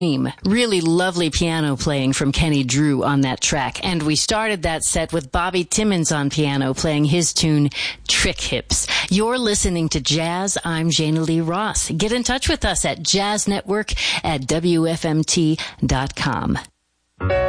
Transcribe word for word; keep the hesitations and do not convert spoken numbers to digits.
Really lovely piano playing from Kenny Drew on that track. And we started that set with Bobby Timmons on piano playing his tune, Trick Hips. You're listening to Jazz. I'm Jana Lee Ross. Get in touch with us at jazz network at W F M T dot com.